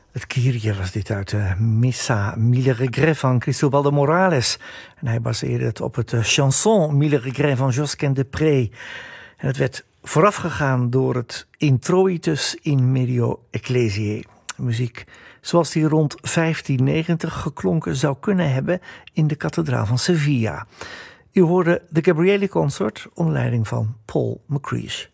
Het Kyrie was dit uit de Missa Mille Regrets van Cristobal de Morales. En hij baseerde het op het chanson Mille Regrets van Josquin de Pré. En het werd voorafgegaan door het Introitus in Medio Ecclesiae. Muziek zoals die rond 1590 geklonken zou kunnen hebben in de kathedraal van Sevilla. U hoorde de Gabrieli Consort onder leiding van Paul McCreesh.